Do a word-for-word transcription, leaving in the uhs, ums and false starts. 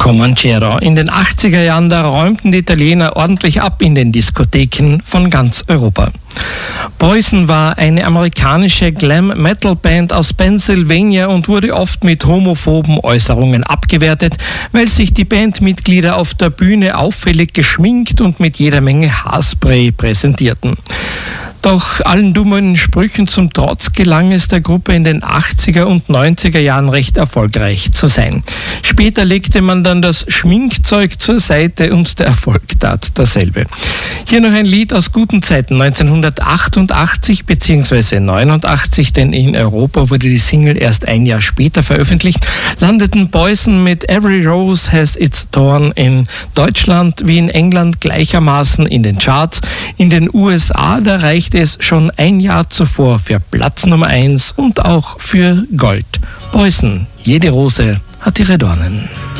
Comanchero. In den achtziger Jahren, da räumten die Italiener ordentlich ab in den Diskotheken von ganz Europa. Poison war eine amerikanische Glam-Metal-Band aus Pennsylvania und wurde oft mit homophoben Äußerungen abgewertet, weil sich die Bandmitglieder auf der Bühne auffällig geschminkt und mit jeder Menge Haarspray präsentierten. Doch allen dummen Sprüchen zum Trotz gelang es der Gruppe in den achtziger und neunziger Jahren recht erfolgreich zu sein. Später legte man dann das Schminkzeug zur Seite und der Erfolg tat dasselbe. Hier noch ein Lied aus guten Zeiten, neunzehnhundertachtundachtzig bzw. neunundachtzig, denn in Europa wurde die Single erst ein Jahr später veröffentlicht, landeten Poison mit Every Rose Has Its Thorn in Deutschland wie in England gleichermaßen in den Charts. In den U S A, da reichte es schon ein Jahr zuvor für Platz Nummer eins und auch für Gold. Poison, jede Rose hat ihre Dornen.